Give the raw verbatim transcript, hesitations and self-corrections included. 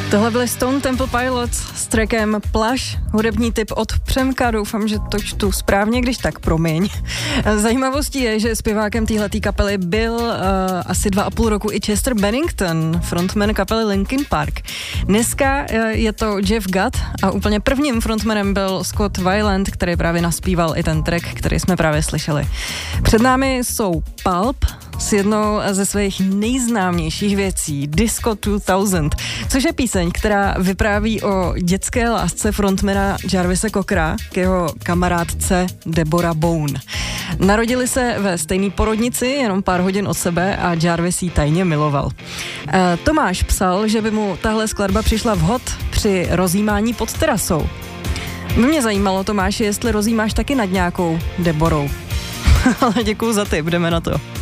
Tohle byly Stone Temple Pilots s trackem Plush, hudební tip od Přemka, doufám, že to čtu správně, když tak promiň. Zajímavostí je, že zpěvákem téhletý kapely byl uh, asi dva a půl roku i Chester Bennington, frontman kapely Linkin Park. Dneska uh, je to Jeff Gutt a úplně prvním frontmanem byl Scott Weiland, který právě naspíval i ten track, který jsme právě slyšeli. Před námi jsou Pulp s jednou ze svých nejznámějších věcí, Disco two thousand, což je píseň, která vypráví o dětské lásce frontmana Jarvise Cockera k jeho kamarádce Deborah Bone. Narodili se ve stejné porodnici, jenom pár hodin od sebe a Jarvis jí tajně miloval. E, Tomáš psal, že by mu tahle skladba přišla vhod při rozjímání pod terasou. Mě zajímalo, Tomáši, jestli rozjímáš taky nad nějakou Deborou. Ale děkuju za tip, jdeme na to.